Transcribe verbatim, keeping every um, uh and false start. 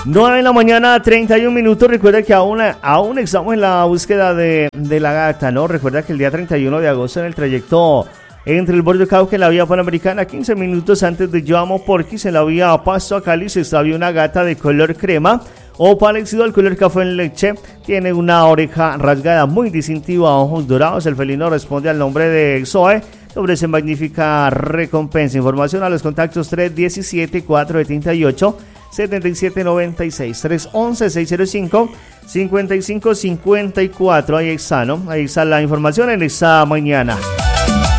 nueve de la mañana, treinta y un minutos. Recuerda que aún, aún estamos en la búsqueda de, de la gata, ¿no? Recuerda que el día treinta y uno de agosto, en el trayecto entre el Borde Cauca y la vía Panamericana, quince minutos antes de Yo Amo Porquis, en la vía Pasto a Cali, se extravió una gata de color crema o parecido al color café en leche. Tiene una oreja rasgada muy distintiva, ojos dorados. El felino responde al nombre de Zoe. Le ofrece magnífica recompensa. Información a los contactos tres uno siete, cuatro siete ocho, siete siete nueve seis, tres uno uno, seis cero cinco, cinco cinco cinco cuatro. Ahí está, ¿no? Ahí está la información en esta mañana.